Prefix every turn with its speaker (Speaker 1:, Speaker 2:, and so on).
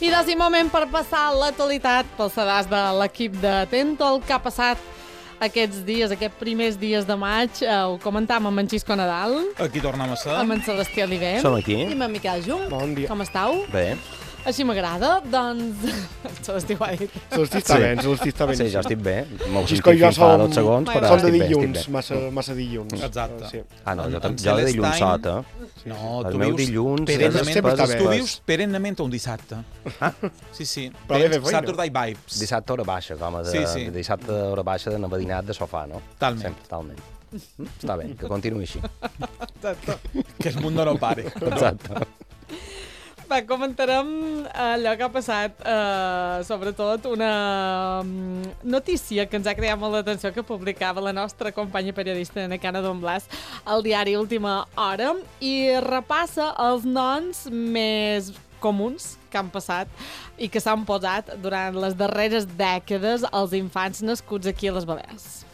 Speaker 1: I és moment per passar l'actualitat pel sedàs de l'equip de Atento, el que ha passat aquests dies, aquests primers dies de maig. Ho comentàvem amb en Xisco Nadal.
Speaker 2: Aquí tornem a ser.
Speaker 1: Amb en Sebastià Oliver.
Speaker 3: Som aquí.
Speaker 1: I amb en Miquel Jung.
Speaker 4: Bon dia.
Speaker 1: Com estàu?
Speaker 3: Bé.
Speaker 1: Així m'agrada, doncs... Sebastià ho ha dit.
Speaker 4: Solstí està bé.
Speaker 3: Sí, jo estic bé. M'ho
Speaker 4: Xisco i
Speaker 3: sentit
Speaker 4: jo
Speaker 3: fins fa 2 segons, però
Speaker 4: som de
Speaker 3: estic bé,
Speaker 4: dilluns,
Speaker 3: estic bé.
Speaker 4: massa dilluns.
Speaker 2: Exacte.
Speaker 4: Sí.
Speaker 3: Ah, no, jo de
Speaker 2: Celestine-
Speaker 3: dilluns sota.
Speaker 2: No,
Speaker 3: El
Speaker 2: tu
Speaker 3: meu
Speaker 2: vius
Speaker 3: dilluns...
Speaker 2: perennament,
Speaker 4: sempre està bé.
Speaker 2: tu vius perennament un dissabte. Sí, sí.
Speaker 4: Però bé, bé,
Speaker 2: Saturday vibes.
Speaker 3: Dissabte hora baixa, com a de...
Speaker 2: Sí, sí.
Speaker 3: Dissabte hora baixa de navadinat de sofà, no?
Speaker 2: Totalment.
Speaker 3: Sempre, totalment. Està bé, que continuï així.
Speaker 2: Que el món no pare.
Speaker 3: Exacte.
Speaker 1: Va, comentarem allò que ha passat, sobretot una notícia que ens ha creat molt d'atenció que publicava la nostra companya periodista Necana Don Blas al diari Última Hora i repassa els noms més comuns que han passat i que s'han posat durant les darreres dècades als infants nascuts aquí a les Balears.